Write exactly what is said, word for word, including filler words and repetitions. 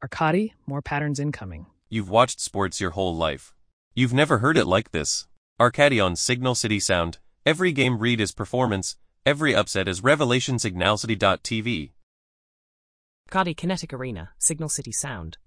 Arcadi, more patterns incoming. You've watched sports your whole life. You've never heard it like this. Arcadi on Signal City Sound. Every game read is performance, every upset is revelation. Signal City dot T V. Arcadi Kinetic Arena, Signal City Sound.